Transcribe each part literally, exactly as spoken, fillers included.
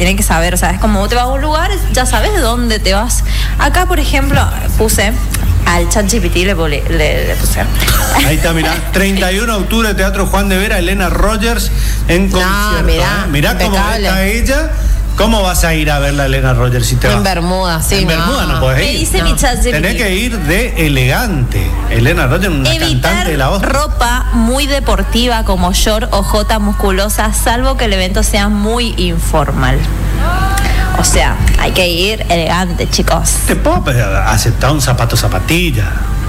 tiene que saber, o sea, es como vos te vas a un lugar, ya sabes de dónde te vas. Acá, por ejemplo, puse al ChatGPT, le, le, le puse. Ahí está, mirá, treinta y uno de octubre, Teatro Juan de Vera, Elena Rogers en No, concierto. mirá, ¿eh? Mirá cómo impecable. está ella. ¿Cómo vas a ir a ver la Elena Rogers si te vas? En Bermuda, sí. En no. Bermuda no podés Me ir. dice No. mi ChatGPT. Tenés que ir de elegante. Elena Rogers, una Evitar cantante de la voz. ropa muy deportiva como short o jota musculosa, salvo que el evento sea muy informal. O sea, hay que ir elegante, chicos. Te puedo aceptar un zapato zapatilla.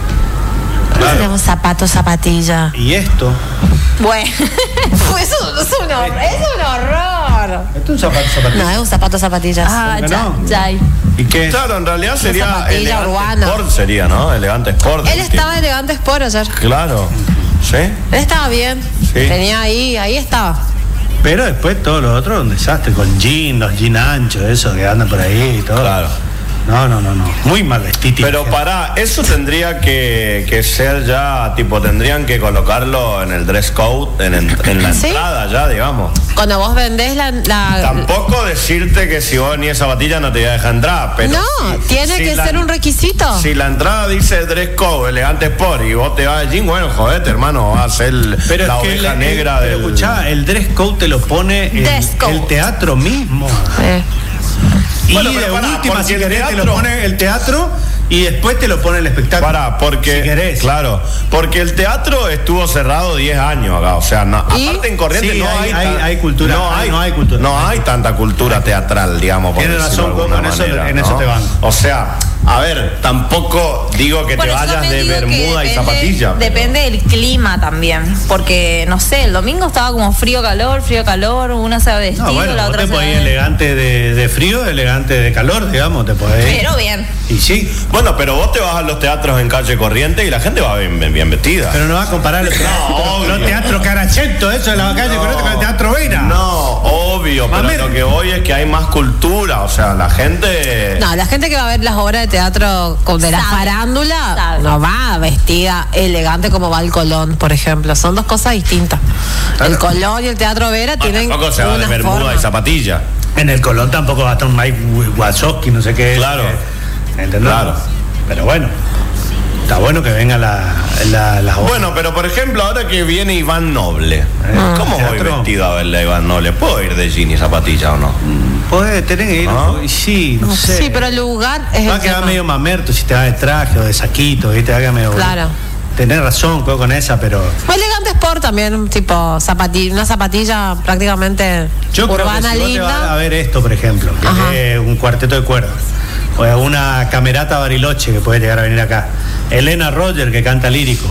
Claro. Tenemos zapatos, zapatilla. Y esto. Bueno, Pues eso es un horror. Es un horror. Esto es un zapato zapatilla. No, es un zapato, zapatillas. ah, ¿Cómo que ya, no? ya. hay. ¿Y qué? Claro, en realidad sería zapatilla elegante urbana. sport, sería, ¿no? Elegante sport. Él estaba elegante sport ayer. Claro. ¿Sí? Él estaba bien. Sí. Tenía ahí, ahí estaba. Pero después todo lo otro un desastre, con jean, los jean anchos, eso que andan por ahí y todo. Claro. No, no, no, no. Muy mal vestido. Pero pará, eso tendría que, que ser ya, tipo, tendrían que colocarlo en el dress code, en, en, en la ¿Sí? entrada ya, digamos. Cuando vos vendés la... la Tampoco decirte que si vos ni esa zapatilla no te voy a dejar entrar, pero no, si- tiene si que la- ser un requisito. Si la entrada dice dress code, elegante sport, y vos te vas de jean, bueno, jodete, hermano, vas a ser el- Pero la es que oveja el, negra pero del... escuchá, el dress code te lo pone el, Dress code. el teatro mismo. Eh. Y Bueno, de pero pará, última, porque si el querés, te teatro- lo pone el teatro y después te lo pone el espectáculo. Para, porque, si querés. claro, porque el teatro estuvo cerrado diez años acá, o sea, no, ¿Y? aparte en Corrientes Sí, no hay- hay, hay- tan- hay cultura, no hay- hay, no hay cultura. no hay tanta cultura teatral, digamos, por Tienes decirlo razón, de alguna Coco, en eso- manera, en ¿no? eso te banco. O sea, a ver, tampoco digo que Por te eso vayas también de digo que bermuda y depende- zapatilla. pero- Depende del clima también. Porque, no sé, el domingo estaba como frío, calor, frío, calor. Una se va vestido, No, bueno, la vos otra te se va podés ir elegante de, de frío, elegante de calor, digamos, te podés ir. Pero bien. Y sí, Bueno, pero vos te vas a los teatros en calle Corriente y la gente va bien, bien, bien vestida. pero no vas a comparar los teatros, obvio. los teatros Caracento, eso de la calle Corriente con el teatro Veira. No, obvio, pero Mamer. lo que voy es que hay más cultura, o sea, la gente... No, la gente que va a ver las obras de teatro con de la Sabe, farándula sabe. no va vestida elegante como va el Colón, por ejemplo. Son dos cosas distintas. El Colón y el Teatro Vera Bueno, tienen tampoco se va de una bermuda forma. y zapatilla. En el Colón tampoco va a estar un Mike Wazowski, no sé qué. Claro. eh, ¿entendés? Claro. Pero bueno, está bueno que venga la, la, las obras. Bueno, pero por ejemplo, ahora que viene Iván Noble, ¿cómo voy Teatro. vestido a verle a Iván Noble? ¿Puedo ir de jean y zapatilla o no? Podés tener que ir, ¿Ah? sí, no sé. Sí, pero el lugar es Va a el quedar tema. medio mamerto si te vas de traje o de saquito, ¿viste? Va a quedar medio... Claro. Tenés razón, juego con esa, pero... O elegante sport también, tipo zapatilla, una zapatilla prácticamente Yo creo que urbana si vos te vas a linda. ver esto, por ejemplo, que Ajá. es un cuarteto de cuerdas, o una camerata Bariloche que puede llegar a venir acá, Elena Roger que canta lírico,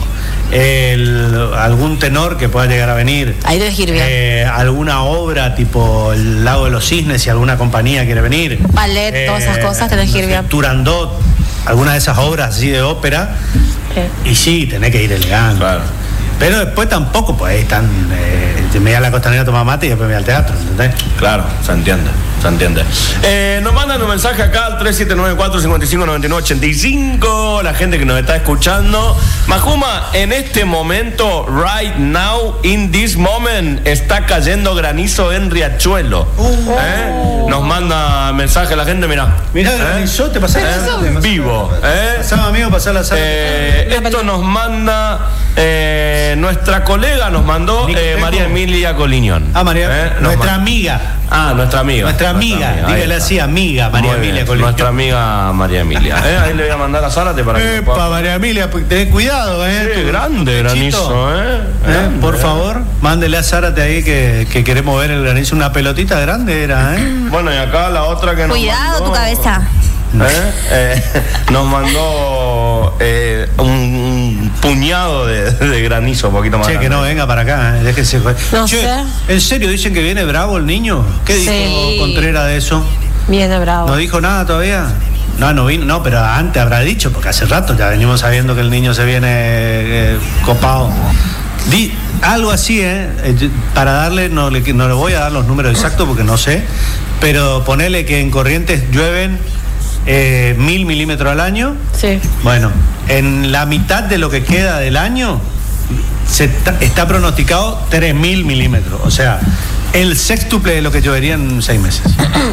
el- algún tenor que pueda llegar a venir, Ahí debes ir bien. eh, alguna obra tipo El Lago de los Cisnes, si alguna compañía quiere venir, Ballet, todas esas cosas, tenés que ir no sé, bien. Turandot, alguna de esas obras así de ópera, Sí. y sí, tenés que ir elegante. Claro. Pero después tampoco, pues ahí están, eh, te me voy a la costanera a tomar mate y después me voy al teatro, ¿entendés? Claro, se entiende, se entiende. Eh, nos mandan un mensaje acá al tres siete nueve cuatro cinco cinco nueve nueve ocho cinco, la gente que nos está escuchando. Majuma, en este momento, right now, in this moment, está cayendo granizo en Riachuelo. ¿Eh? Nos manda mensaje la gente, mirá. Mirá, ¿Eh? granizó, te pasás ¿Eh? Vivo. ¿eh? Pasaba, amigo, pasar la sala. Eh, esto nos manda eh, nuestra colega, nos mandó Nico eh, Tejo. María Emilia Coliñón. Ah, María, Eh, nos nuestra manda- amiga. Ah, nuestra amiga. Nuestra amiga, ahí dígale está. así, amiga, María Muy Emilia bien, Coliñón. nuestra amiga María Emilia. ¿eh? Ahí le voy a mandar a Zárate para que Epa, María Emilia, pues, tenés cuidado, ¿eh? Qué Tu- grande tu pechito. granizo, ¿eh? ¿Eh? Grande, Por ¿eh? favor, mándele a Zárate ahí que, que queremos ver el granizo. Una pelotita grande era, ¿eh? Bueno, y acá la otra que nos Cuidado mandó, tu cabeza. ¿eh? Eh, nos mandó eh, un, un puñado de, de granizo, un poquito más Che, que grande. no venga para acá, ¿eh? Déjese joder. No Che, sé. ¿en serio dicen que viene bravo el niño? ¿Qué dijo Sí. Contreras de eso? Viene bravo. ¿No dijo nada todavía? No, no vino, no, pero antes habrá dicho, porque hace rato ya venimos sabiendo que el niño se viene eh, copado. Di, algo así, ¿eh? Eh, Para darle, no le, no le voy a dar los números exactos porque no sé, pero ponele que en Corrientes llueven eh, mil milímetros al año. Sí. Bueno, en la mitad de lo que queda del año se está, está pronosticado tres mil milímetros, o sea, el sextuple de lo que llovería en seis meses.